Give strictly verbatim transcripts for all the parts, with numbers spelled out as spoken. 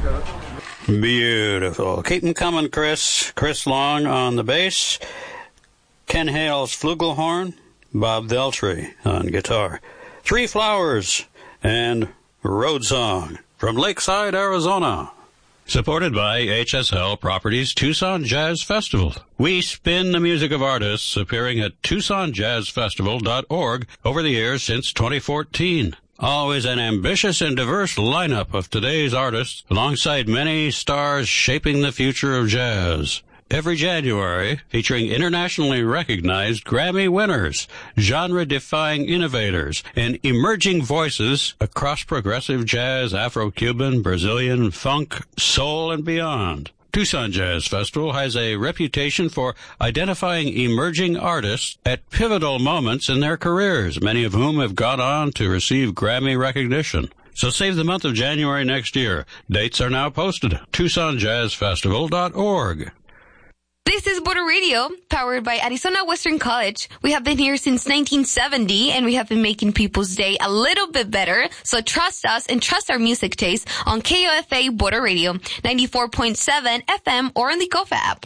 Beautiful. Keep them coming, Chris. Chris Long on the bass, Ken Hale's flugelhorn, Bob Deltry on guitar. Three Flowers and Road Song from Lakeside, Arizona. Supported by H S L Properties Tucson Jazz Festival. We spin the music of artists appearing at Tucson Jazz Festival dot org over the years since twenty fourteen. Always an ambitious and diverse lineup of today's artists, alongside many stars shaping the future of jazz. Every January, featuring internationally recognized Grammy winners, genre-defying innovators, and emerging voices across progressive jazz, Afro-Cuban, Brazilian, funk, soul, and beyond. Tucson Jazz Festival has a reputation for identifying emerging artists at pivotal moments in their careers, many of whom have gone on to receive Grammy recognition. So save the month of January next year. Dates are now posted at Tucson Jazz Festival dot org. This is Border Radio, powered by Arizona Western College. We have been here since nineteen seventy, and we have been making people's day a little bit better. So trust us and trust our music taste on K O F A Border Radio, ninety-four point seven F M, or on the Kofa app.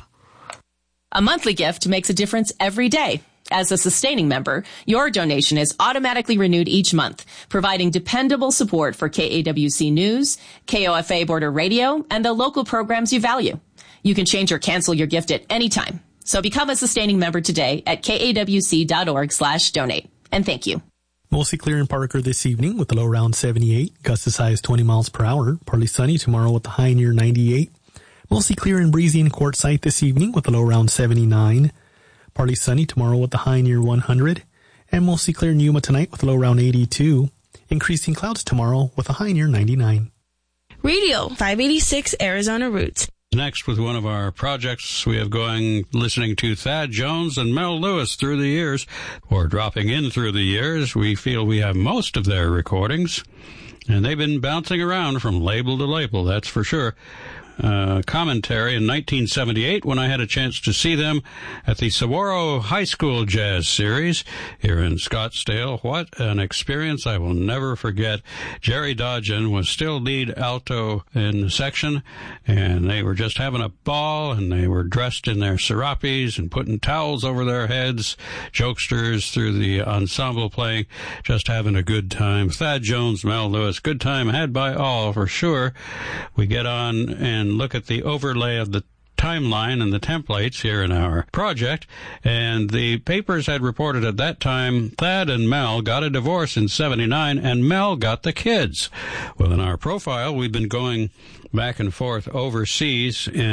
A monthly gift makes a difference every day. As a sustaining member, your donation is automatically renewed each month, providing dependable support for K A W C News, K O F A Border Radio, and the local programs you value. You can change or cancel your gift at any time. So become a sustaining member today at K A W C dot org slash donate. And thank you. Mostly clear in Parker this evening with a low around seventy-eight. Gusts as high as twenty miles per hour. Partly sunny tomorrow with a high near ninety-eight. Mostly clear and breezy in Quartzsite this evening with a low around seventy-nine. Partly sunny tomorrow with a high near one hundred. And mostly clear in Yuma tonight with a low around eighty-two. Increasing clouds tomorrow with a high near ninety-nine. Radio five eighty-six Arizona Roots. Next, with one of our projects we have going, listening to Thad Jones and Mel Lewis through the years, or dropping in through the years. We feel we have most of their recordings, and they've been bouncing around from label to label, that's for sure. Uh, commentary in nineteen seventy-eight when I had a chance to see them at the Saguaro High School Jazz Series here in Scottsdale. What an experience I will never forget. Jerry Dodgen was still lead alto in the section, and they were just having a ball, and they were dressed in their serapes and putting towels over their heads, jokesters through the ensemble playing, just having a good time. Thad Jones, Mel Lewis, good time had by all for sure. We get on and look at the overlay of the timeline and the templates here in our project, and the papers had reported at that time Thad and Mel got a divorce in seventy-nine, and Mel got the kids. Well, in our profile, we've been going back and forth overseas, and